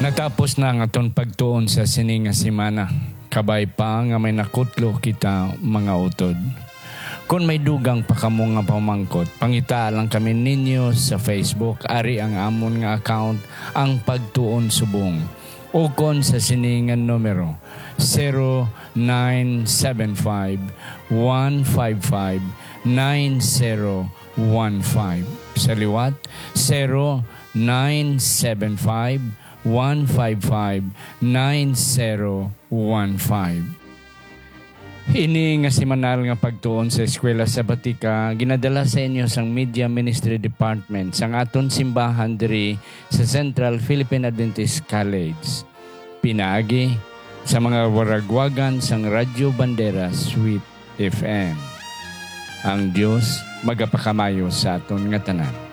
Natapos na ang aton pagtuon sa sini nga semana. Kabay pa nga may nakutlo kita mga utod. Kung may dugang pa kamo nga pamangkot, pangita lang kami ninyo sa Facebook. Ari ang amon nga account, ang Pagtuon Subong. O kon sa siningan numero 0975-155-9015. Sa liwat, 0975-155-9015. Ini nga semanal nga pagtuon sa eskwela sabatika ginadala sa inyo sang Media Ministry Department sang aton simbahan diri sa Central Philippine Adventist College. Pinaagi sa mga waragwagan sang Radyo Bandera Sweet FM. Ang Diyos magapakamayo sa aton nga tanan.